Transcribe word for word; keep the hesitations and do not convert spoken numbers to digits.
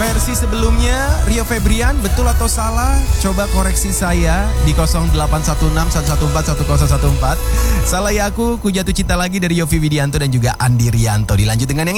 Versi sebelumnya Rio Febrian, betul atau salah? Coba koreksi saya di nol delapan satu enam satu satu empat satu nol satu empat. Salah ya aku, Ku Jatuh Cinta Lagi dari Yovie Widianto dan juga Andi Rianto. Dilanjut dengan yang